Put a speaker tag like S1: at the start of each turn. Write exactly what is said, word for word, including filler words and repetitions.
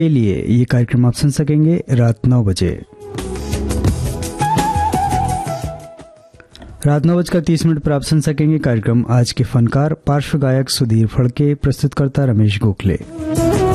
S1: के लिए ये कार्यक्रम आप सुन सकेंगे रात नौ बजे। रात नौ बजकर तीस मिनट पर आप सुन सकेंगे कार्यक्रम आज के फनकार पार्श्व गायक सुधीर फड़के, प्रस्तुतकर्ता रमेश गोखले।